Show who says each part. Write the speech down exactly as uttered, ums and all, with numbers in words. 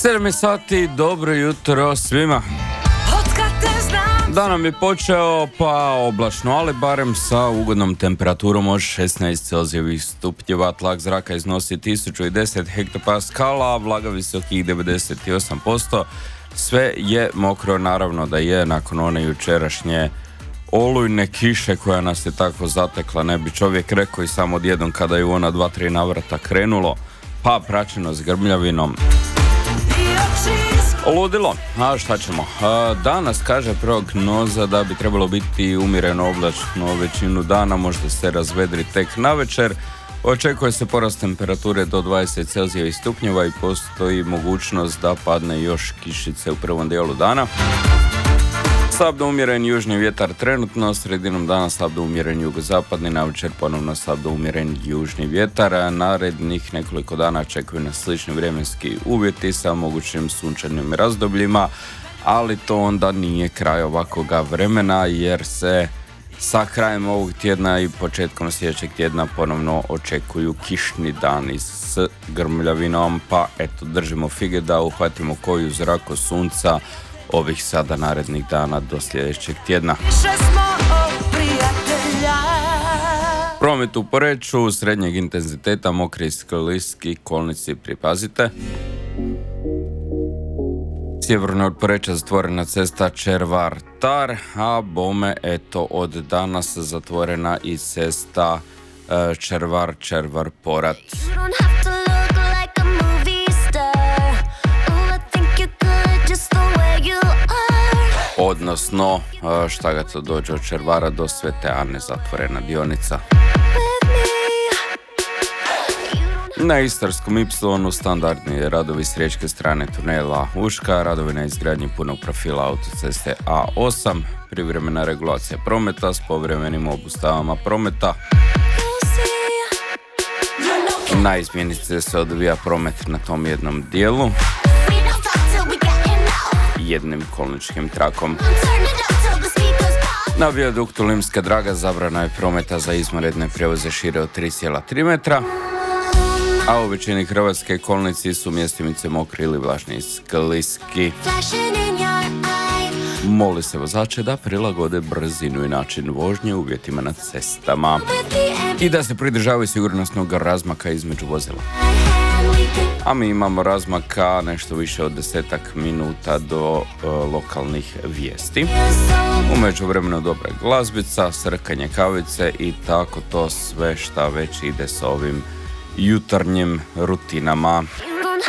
Speaker 1: sedam je sati, dobro jutro svima. Dan nam je počeo pa oblačno, ali barem sa ugodnom temperaturom od šesnaest celzijevih stupnjeva. Tlak zraka iznosi tisuću deset hektopaskala, vlaga visokih devedeset osam posto. Sve je mokro, naravno da je, nakon one jučerašnje olujne kiše koja nas je tako zatekla, ne bi čovjek rekao, i samo odjednom kada je u ona dva, tri navrata krenulo, pa praćeno s grmljavinom. Ludilo, a šta ćemo? A, danas kaže prognoza da bi trebalo biti umjereno oblačno većinu dana, možda se razvedri tek navečer. Očekuje se porast temperature do dvadeset celzijevih stupnjeva i postoji mogućnost da padne još kišice u prvom dijelu dana. Slabno umjeren južni vjetar trenutno, sredinom dana slabno umjeren jugozapadni, navečer ponovno slabno umjeren južni vjetar. Narednih nekoliko dana čekuju nas slični vremenski uvjeti sa mogućim sunčanim razdobljima, ali to onda nije kraj ovakvoga vremena, jer se sa krajem ovog tjedna i početkom sljedećeg tjedna ponovno očekuju kišni dani s grmljavinom, pa eto, držimo fige da uhvatimo koju zraku sunca ovih sada narednih dana do sljedećeg tjedna. Promet u Poreču srednjeg intenziteta, mokri i skliski kolnici, pripazite. Sjeverno od Poreča zatvorena cesta Červar-Tar, a bome eto od danas zatvorena i cesta Červar-Červar-Porat. Odnosno, šta ga to dođe od Červara do Svete Ane, zatvorena dionica. Na Istarskom Ipsilonu standardni radovi s riječke strane tunela Učka, radovi na izgradnji punog profila autoceste A osam, privremena regulacija prometa s povremenim obustavama prometa. Na izmjenice se odvija promet na tom jednom dijelu jednim kolničkim trakom. Na vijaduktu Limska Draga zabrana je prometa za izvanredne prijevoze šire od tri zarez tri metra, a u većini Hrvatske kolnici su mjestimice mokri ili vlažni skliski. Moli se vozače da prilagode brzinu i način vožnje uvjetima na cestama i da se pridržavaju sigurnosnog razmaka između vozila. A mi imamo razmaka nešto više od desetak minuta do uh, lokalnih vijesti. U međuvremenu dobra glazbica, srkanje kavice i tako to sve šta već ide s ovim jutarnjim rutinama.